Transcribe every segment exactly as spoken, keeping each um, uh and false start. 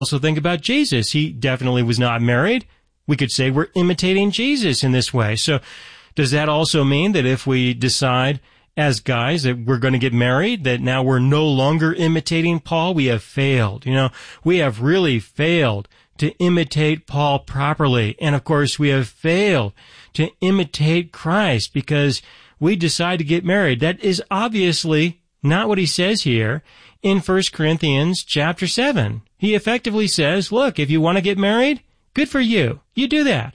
Also think about Jesus. He definitely was not married. We could say we're imitating Jesus in this way. So does that also mean that if we decide as guys that we're going to get married, that now we're no longer imitating Paul? We have failed. You know, we have really failed to imitate Paul properly. And of course, we have failed to imitate Christ because we decide to get married. That is obviously not what he says here in First Corinthians chapter seven. He effectively says, look, if you want to get married, good for you. You do that.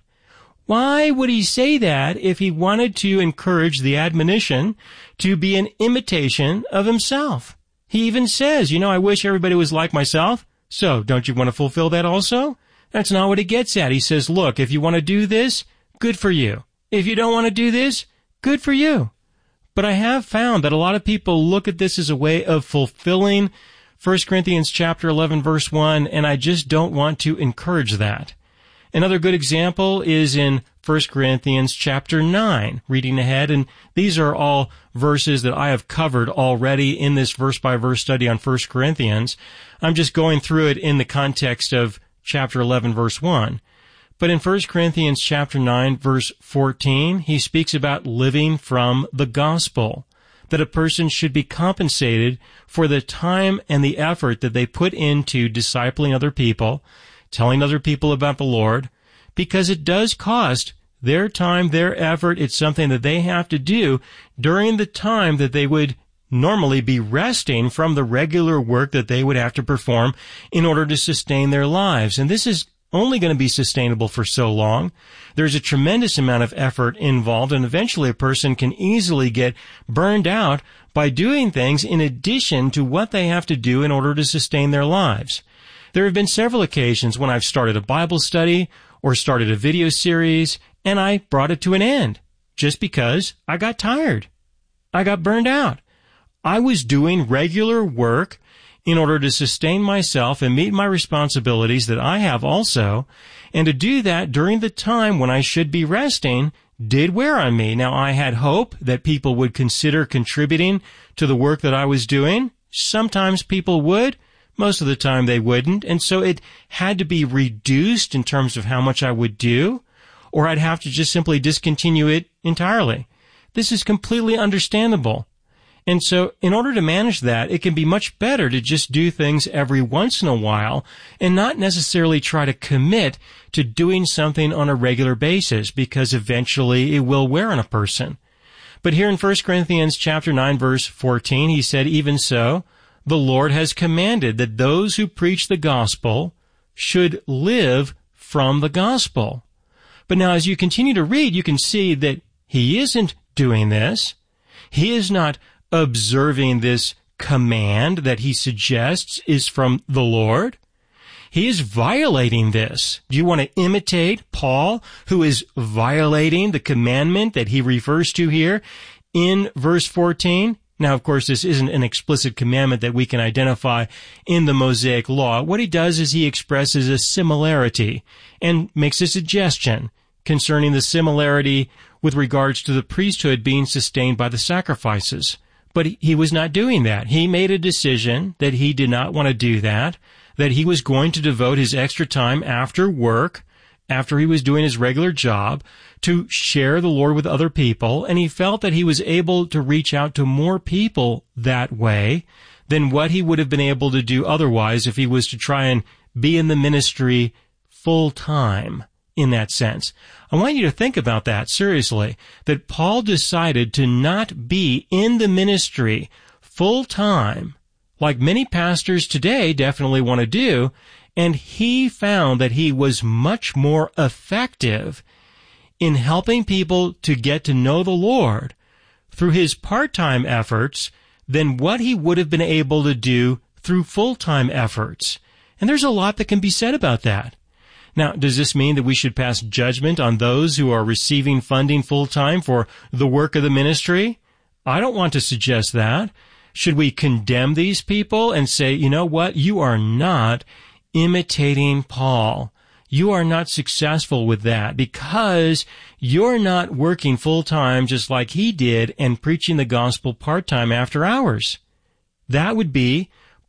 Why would he say that if he wanted to encourage the admonition to be an imitation of himself? He even says, you know, I wish everybody was like myself. So don't you want to fulfill that also? That's not what he gets at. He says, look, if you want to do this, good for you. If you don't want to do this, good for you. But I have found that a lot of people look at this as a way of fulfilling First Corinthians chapter eleven verse one, and I just don't want to encourage that. Another good example is in First Corinthians chapter nine, reading ahead, and these are all verses that I have covered already in this verse-by-verse study on First Corinthians. I'm just going through it in the context of chapter eleven, verse one. But in First Corinthians chapter nine, verse fourteen, he speaks about living from the gospel, that a person should be compensated for the time and the effort that they put into discipling other people, telling other people about the Lord, because it does cost their time, their effort. It's something that they have to do during the time that they would normally be resting from the regular work that they would have to perform in order to sustain their lives. And this is only going to be sustainable for so long. There's a tremendous amount of effort involved, and eventually a person can easily get burned out by doing things in addition to what they have to do in order to sustain their lives. There have been several occasions when I've started a Bible study or started a video series, and I brought it to an end just because I got tired. I got burned out. I was doing regular work in order to sustain myself and meet my responsibilities that I have also, and to do that during the time when I should be resting did wear on me. Now, I had hope that people would consider contributing to the work that I was doing. Sometimes people would. Most of the time they wouldn't, and so it had to be reduced in terms of how much I would do, or I'd have to just simply discontinue it entirely. This is completely understandable. And so in order to manage that, it can be much better to just do things every once in a while and not necessarily try to commit to doing something on a regular basis, because eventually it will wear on a person. But here in First Corinthians chapter nine, verse fourteen, he said, even so, the Lord has commanded that those who preach the gospel should live from the gospel. But now as you continue to read, you can see that he isn't doing this. He is not observing this command that he suggests is from the Lord. He is violating this. Do you want to imitate Paul, who is violating the commandment that he refers to here in verse fourteen? Now, of course, this isn't an explicit commandment that we can identify in the Mosaic Law. What he does is he expresses a similarity and makes a suggestion concerning the similarity with regards to the priesthood being sustained by the sacrifices. But he was not doing that. He made a decision that he did not want to do that, that he was going to devote his extra time after work, after he was doing his regular job, to share the Lord with other people, and he felt that he was able to reach out to more people that way than what he would have been able to do otherwise if he was to try and be in the ministry full time. In that sense, I want you to think about that seriously, that Paul decided to not be in the ministry full time, like many pastors today definitely want to do, and he found that he was much more effective in helping people to get to know the Lord through his part-time efforts than what he would have been able to do through full-time efforts. And there's a lot that can be said about that. Now, does this mean that we should pass judgment on those who are receiving funding full-time for the work of the ministry? I don't want to suggest that. Should we condemn these people and say, you know what, you are not imitating Paul. You are not successful with that because you're not working full-time just like he did and preaching the gospel part-time after hours. That would be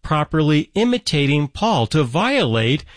properly imitating Paul, to violate